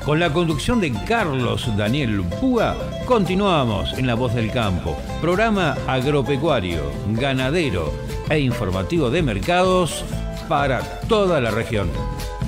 Con la conducción de Carlos Daniel Púa, continuamos en La Voz del Campo, programa agropecuario, ganadero e informativo de mercados para toda la región.